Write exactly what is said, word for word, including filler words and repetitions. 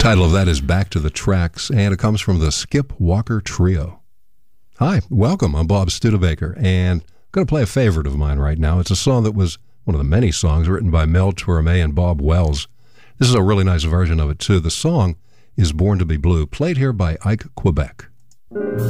Title of that is Back to the Tracks, and it comes from the Skip Walker Trio. Hi, welcome. I'm Bob Studebaker, and I'm going to play a favorite of mine right now. It's a song that was one of the many songs written by Mel Torme and Bob Wells. This is a really nice version of it, too. The song is Born to be Blue, played here by Ike Quebec.